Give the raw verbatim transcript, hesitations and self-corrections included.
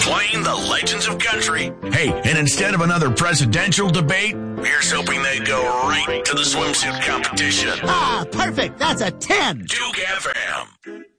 Playing the legends of country. Hey, and instead of another presidential debate, here's hoping they go right to the swimsuit competition. Ah, perfect. That's a ten. Duke F M.